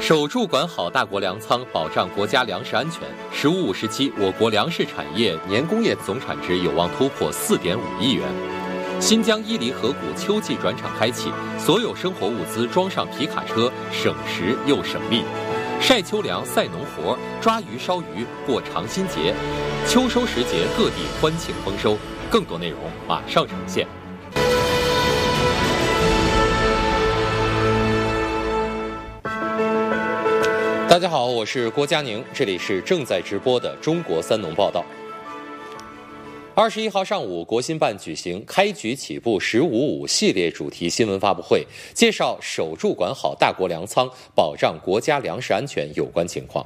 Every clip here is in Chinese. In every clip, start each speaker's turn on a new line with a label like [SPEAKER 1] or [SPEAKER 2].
[SPEAKER 1] 守住管好大国粮仓，保障国家粮食安全。“15+5”时期，我国粮食产业年工业总产值有望突破4.5亿元。新疆伊犁河谷秋季转场开启，所有生活物资装上皮卡车，省时又省力。晒秋粮、赛农活，抓鱼、烧鱼过长新节。秋收时节，各地欢庆丰收。更多内容马上呈现。大家好，我是郭佳宁，这里是正在直播的中国三农报道。21号上午，国新办举行开局起步15+5系列主题新闻发布会，介绍守住管好大国粮仓，保障国家粮食安全有关情况。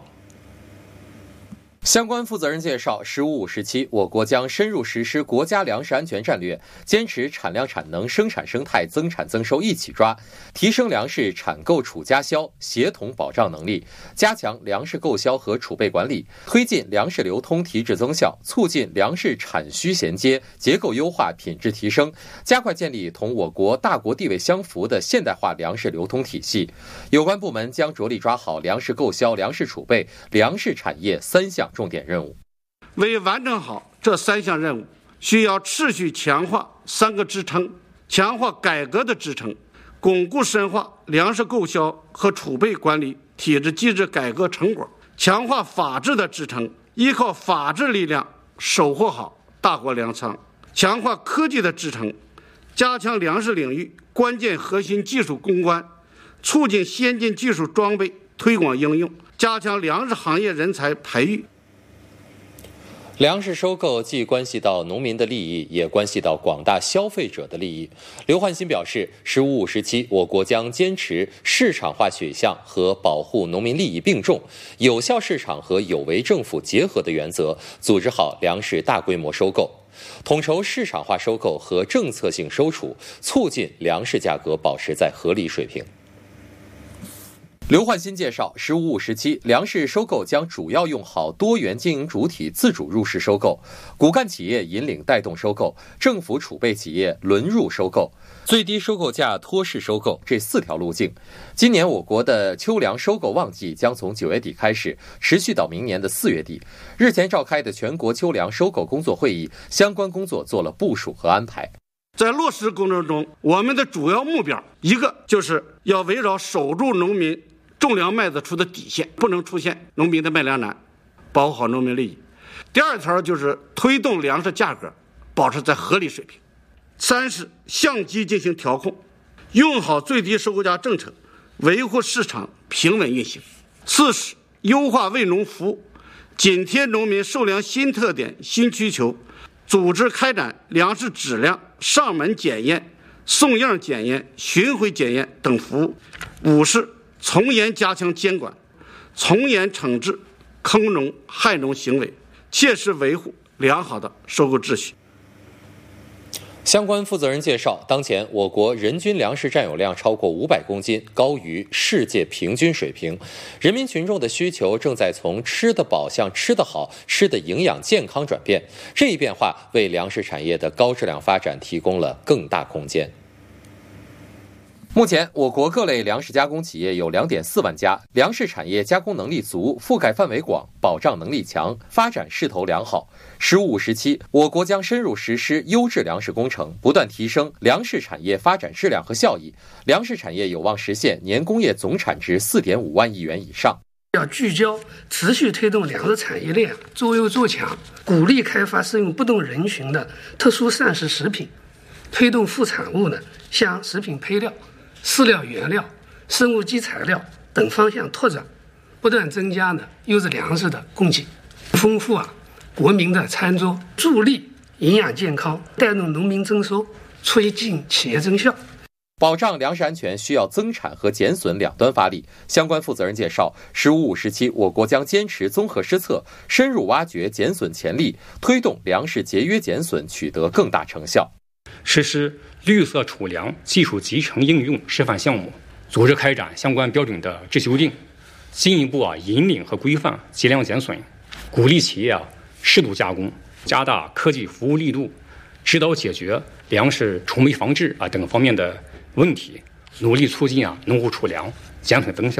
[SPEAKER 1] 相关负责人介绍，15+5时期，我国将深入实施国家粮食安全战略，坚持产量产能、生产生态、增产增收一起抓，提升粮食产购储加销协同保障能力，加强粮食购销和储备管理，推进粮食流通提质增效，促进粮食产需衔接、结构优化、品质提升，加快建立同我国大国地位相符的现代化粮食流通体系。有关部门将着力抓好粮食购销、粮食储备、粮食产业3项重点任务。
[SPEAKER 2] 为完成好这3项任务，需要持续强化3个支撑：强化改革的支撑，巩固深化粮食购销和储备管理体制机制改革成果；强化法治的支撑，依靠法治力量守护好大国粮仓；强化科技的支撑，加强粮食领域关键核心技术攻关，促进先进技术装备推广应用，加强粮食行业人才培育。
[SPEAKER 1] 粮食收购既关系到农民的利益，也关系到广大消费者的利益。刘焕新表示，15+5时期，我国将坚持市场化取向和保护农民利益并重，有效市场和有为政府结合的原则，组织好粮食大规模收购，统筹市场化收购和政策性收储，促进粮食价格保持在合理水平。刘焕新介绍，15+5时期，粮食收购将主要用好多元经营主体自主入市收购，骨干企业引领带动收购，政府储备企业轮入收购，最低收购价托市收购这4条路径。今年我国的秋粮收购旺季将从9月底开始，持续到明年的4月底。日前召开的全国秋粮收购工作会议，相关工作做了部署和安排。
[SPEAKER 2] 在落实过程中，我们的主要目标一个就是要围绕守住农民种粮麦子出的底线，不能出现农民的卖粮难，保护好农民利益。第2条就是推动粮食价格保持在合理水平。3是相机进行调控，用好最低收购价政策，维护市场平稳运行。4是优化为农服务，紧贴农民受粮新特点、新需求，组织开展粮食质量上门检验、送样检验、巡回检验等服务。5是从严加强监管，从严惩治坑农害农行为，切实维护良好的收购秩序。
[SPEAKER 1] 相关负责人介绍，当前我国人均粮食占有量超过500公斤，高于世界平均水平。人民群众的需求正在从吃得饱向吃得好、吃得营养健康转变，这一变化为粮食产业的高质量发展提供了更大空间。目前，我国各类粮食加工企业有2.4万家，粮食产业加工能力足，覆盖范围广，保障能力强，发展势头良好。15+5时期，我国将深入实施优质粮食工程，不断提升粮食产业发展质量和效益，粮食产业有望实现年工业总产值4.5万亿元以上。
[SPEAKER 3] 要聚焦持续推动粮食产业链做优做强，鼓励开发适用不同人群的特殊膳食食品，推动副产物向食品配料、饲料原料、生物基材料等方向拓展，不断增加优质粮食的供给，丰富国民的餐桌，助力营养健康，带动农民增收，促进企业增效。
[SPEAKER 1] 保障粮食安全需要增产和减损两端发力。相关负责人介绍，15+5时期，我国将坚持综合施策，深入挖掘减损潜力，推动粮食节约减损取得更大成效。
[SPEAKER 4] 实施绿色储粮技术集成应用示范项目，组织开展相关标准的质修订，进一步引领和规范节粮减损，鼓励企业适度加工，加大科技服务力度，指导解决粮食储备防治等方面的问题，努力促进农户储粮减损增效。